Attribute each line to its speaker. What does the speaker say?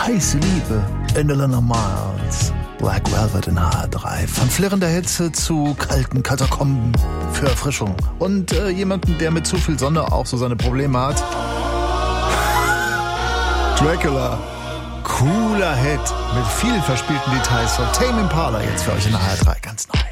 Speaker 1: heiße Liebe. Indolent Miles. Black Velvet in HR3. Von flirrender Hitze zu kalten Katakomben für Erfrischung. Und jemanden, der mit zu viel Sonne auch so seine Probleme hat. Dracula. Cooler Hit mit vielen verspielten Details von Tame Impala jetzt für euch in HR3 ganz neu.